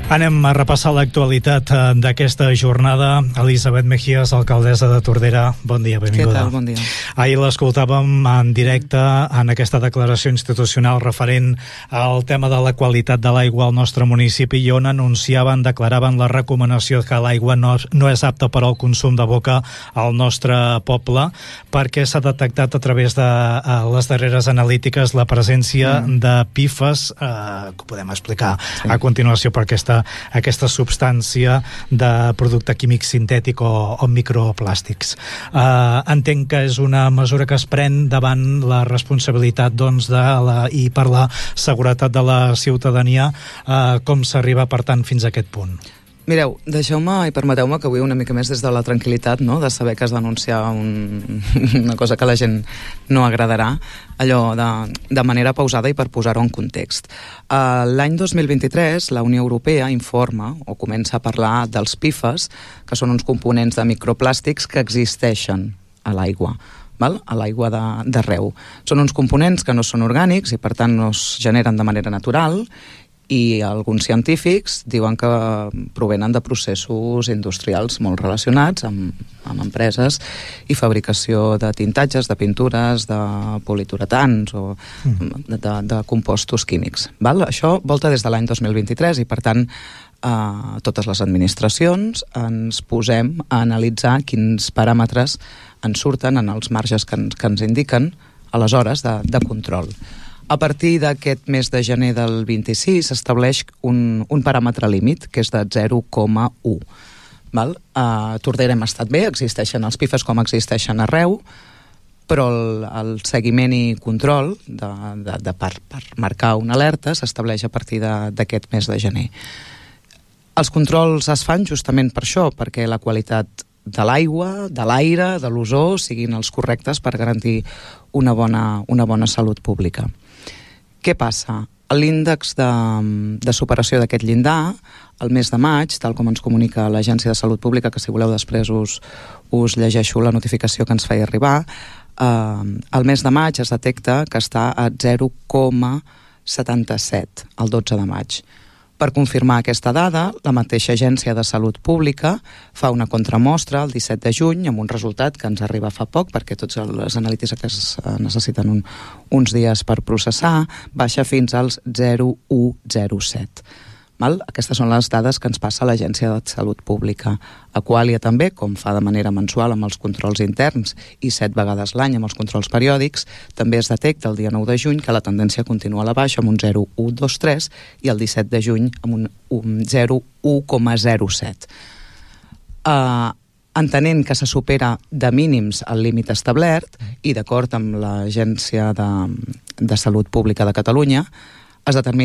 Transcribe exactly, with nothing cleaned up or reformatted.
Anem a repassar l'actualitat d'aquesta jornada. Elisabet Mejías, alcaldessa de Tordera, bon dia, benvinguda. Què tal? Bon dia. Ahir l'escoltàvem en directe en aquesta declaració institucional referent al tema de la qualitat de l'aigua al nostre municipi, i on anunciaven, declaraven la recomanació que l'aigua no, no és apta per al consum de boca al nostre poble, perquè s'ha detectat a través de uh, les darreres analítiques la presència mm. de P F A S, uh, que podem explicar sí. a continuació per aquesta aquesta substància de producte químic sintètic o, o microplàstics. Uh, entenc que és una mesura que es pren davant la responsabilitat doncs, de la, i per la seguretat de la ciutadania. Uh, com s'arriba, per tant, fins a aquest punt? Mireu, deixeu-me i permeteu-me que avui una mica més des de la tranquil·litat, no?, de saber que has d'anunciar un... una cosa que a la gent no agradarà, allò de, de manera pausada i per posar-ho en context. Uh, L'any dos mil vint-i-tres la Unió Europea informa o comença a parlar dels P F A S, que són uns components de microplàstics que existeixen a l'aigua. Val? A l'aigua d'arreu. Són uns components que no són orgànics i per tant no es generen de manera natural, i alguns científics diuen que provenen de processos industrials molt relacionats amb, amb empreses i fabricació de tintatges, de pintures, de poliuretans o mm. de, de, de compostos químics. Val? Això volta des de l'any dos mil vint-i-tres i, per tant, eh, totes les administracions ens posem a analitzar quins paràmetres ens surten en els marges que ens, que ens indiquen aleshores de, de control. A partir d'aquest mes de gener del vint-i-sis s'estableix un, un paràmetre límit, que és de zero coma u. Val? A Tordera hem estat bé, existeixen els P F A S com existeixen arreu, però el, el seguiment i control de, de, de per, per marcar una alerta s'estableix a partir d'aquest mes de gener. Els controls es fan justament per això, perquè la qualitat de l'aigua, de l'aire, de l'ozó siguin els correctes per garantir una bona, una bona salut pública. Què passa? L'índex de, de superació d'aquest llindar, el mes de maig, tal com ens comunica l'Agència de Salut Pública, que si voleu després us, us llegeixo la notificació que ens feia arribar, eh, el mes de maig es detecta que està a zero coma setanta-set, el dotze de maig. Per confirmar aquesta dada, la mateixa Agència de Salut Pública fa una contramostra el disset de juny amb un resultat que ens arriba fa poc, perquè tots les analítiques necessiten un, uns dies per processar, baixa fins als zero coma cent zero set. Val? Aquestes són les dades que ens passa l'Agència de Salut Pública. Aqualia també, com fa de manera mensual amb els controls interns i set vegades l'any amb els controls periòdics, també es detecta el dia nou de juny que la tendència continua a la baixa amb un zero coma cent vint tres i el disset de juny amb un, un zero coma un coma zero set. Uh, entenent que se supera de mínims el límit establert i d'acord amb l'Agència de, de Salut Pública de Catalunya, es determina